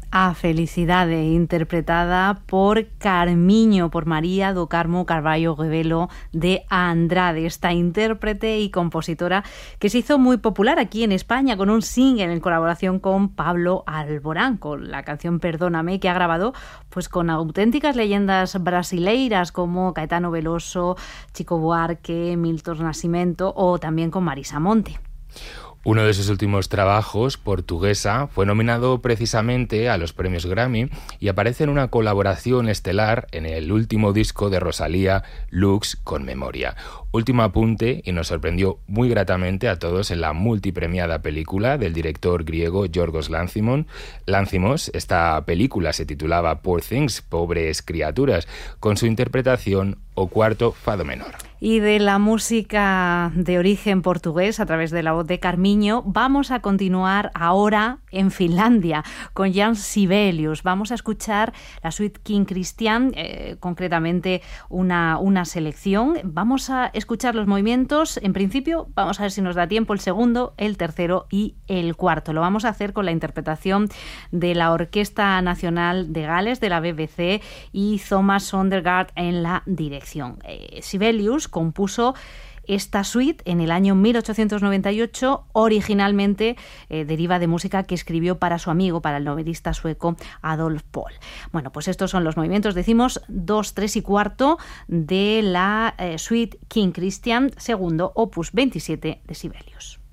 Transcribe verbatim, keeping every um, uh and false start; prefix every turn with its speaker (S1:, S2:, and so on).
S1: A Felicidade, interpretada por Carmiño, por María do Carmo Carballo Rebelo de Andrade, esta intérprete y compositora que se hizo muy popular aquí en España con un single en colaboración con Pablo Alborán, con la canción Perdóname, que ha grabado pues con auténticas leyendas brasileiras como Caetano Veloso, Chico Buarque, Milton Nascimento o también con Marisa Monte.
S2: Uno de sus últimos trabajos, Portuguesa, fue nominado precisamente a los premios Grammy y aparece en una colaboración estelar en el último disco de Rosalía, Lux con Memoria. Último apunte, y nos sorprendió muy gratamente a todos en la multipremiada película del director griego Yorgos Lanthimos. Lanthimos. Esta película se titulaba Poor Things, Pobres Criaturas, con su interpretación O Cuarto Fado Menor.
S1: Y de la música de origen portugués a través de la voz de Carmiño, vamos a continuar ahora en Finlandia con Jan Sibelius. Vamos a escuchar la suite King Christian, eh, concretamente una, una selección. Vamos a escuchar los movimientos. En principio, vamos a ver si nos da tiempo el segundo, el tercero y el cuarto. Lo vamos a hacer con la interpretación de la Orquesta Nacional de Gales, de la B B C, y Thomas Sondergaard en la dirección. Eh, Sibelius compuso esta suite en el año mil ochocientos noventa y ocho, originalmente eh, deriva de música que escribió para su amigo, para el novelista sueco Adolf Pohl. Bueno, pues estos son los movimientos, decimos, dos, tres y cuarto de la eh, suite King Christian, segundo, opus veintisiete de Sibelius.